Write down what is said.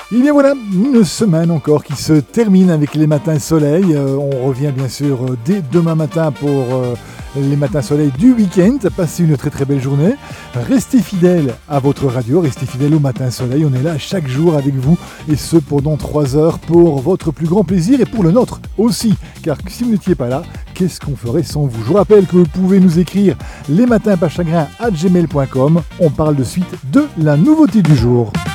Et bien voilà, une semaine encore qui se termine avec les matins soleil. On revient bien sûr dès demain matin pour les matins soleil du week-end. Passez une très très belle journée. Restez fidèles à votre radio, restez fidèles au matin soleil. On est là chaque jour avec vous et ce pendant 3 heures pour votre plus grand plaisir et pour le nôtre aussi. Car si vous n'étiez pas là, qu'est-ce qu'on ferait sans vous? Je vous rappelle que vous pouvez nous écrire lesmatinspaschagrins@gmail.com. On parle de suite de la nouveauté du jour.